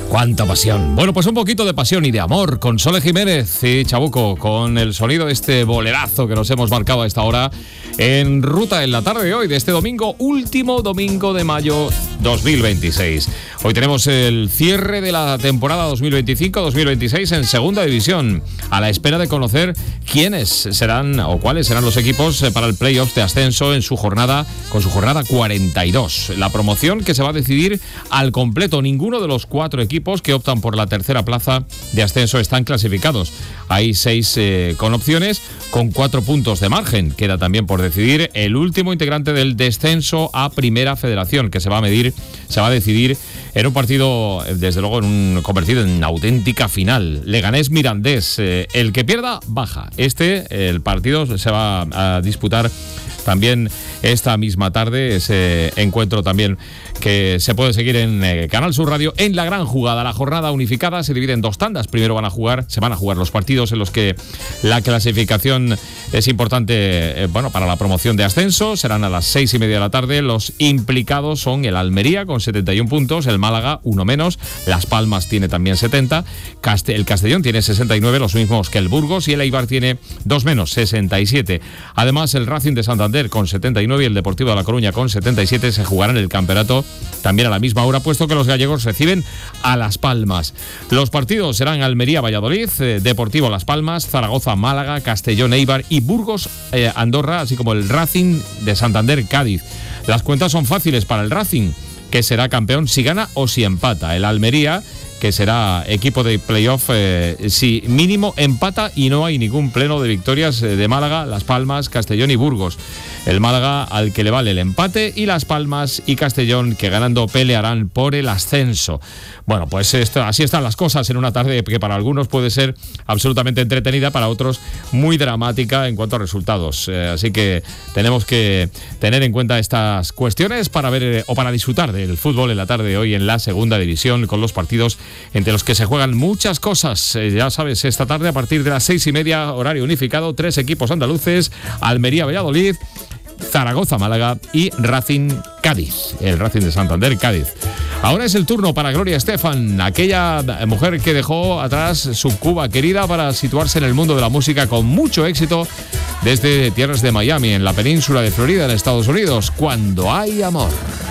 Cuánta pasión. Bueno, pues un poquito de pasión y de amor con Sole Jiménez y Chabuco, con el sonido de este bolerazo que nos hemos marcado a esta hora en ruta en la tarde de hoy, de este domingo, último domingo de mayo 2026. Hoy tenemos el cierre de la temporada 2025-2026 en Segunda División, a la espera de conocer quiénes serán o cuáles serán los equipos para el playoff de ascenso con su jornada 42. La promoción que se va a decidir al completo. Ninguno de los 4 equipos que optan por la tercera plaza de ascenso están clasificados. Hay 6 con opciones, con 4 puntos de margen. Queda también por decidir el último integrante del descenso a Primera Federación, que se va a decidir en un partido, desde luego, convertido en auténtica final. Leganés-Mirandés. El que pierda, baja. El partido se va a disputar también esta misma tarde, ese encuentro también que se puede seguir en Canal Sur Radio, en La Gran Jugada. La jornada unificada se divide en 2 tandas. Primero se van a jugar los partidos en los que la clasificación es importante para la promoción de ascenso. Serán a las 6:30 de la tarde. Los implicados son el Almería con 71 puntos, el Málaga 1 menos, Las Palmas tiene también 70, el Castellón tiene 69, los mismos que el Burgos, y el Eibar tiene 2 menos, 67. Además, el Racing de Santander con 79 y el Deportivo de La Coruña con 77 se jugarán el campeonato también a la misma hora, puesto que los gallegos reciben a Las Palmas. Los partidos serán Almería-Valladolid, Deportivo Las Palmas, Zaragoza-Málaga, Castellón-Eibar y Burgos-Andorra, así como el Racing de Santander-Cádiz. Las cuentas son fáciles para el Racing, que será campeón si gana o si empata. El Almería, que será equipo de playoff si mínimo empata y no hay ningún pleno de victorias de Málaga, Las Palmas, Castellón y Burgos. El Málaga al que le vale el empate, y Las Palmas y Castellón que ganando pelearán por el ascenso. Bueno, pues así están las cosas en una tarde que para algunos puede ser absolutamente entretenida, para otros muy dramática en cuanto a resultados. Así que tenemos que tener en cuenta estas cuestiones para ver o para disfrutar del fútbol en la tarde de hoy en la Segunda División, con los partidos entre los que se juegan muchas cosas. Ya sabes, esta tarde a partir de las 6:30, horario unificado, 3 equipos andaluces: Almería-Valladolid, Zaragoza-Málaga y Racing-Cádiz, el Racing de Santander-Cádiz. Ahora es el turno para Gloria Estefan, aquella mujer que dejó atrás su Cuba querida para situarse en el mundo de la música con mucho éxito desde tierras de Miami, en la península de Florida, en Estados Unidos. Cuando hay amor.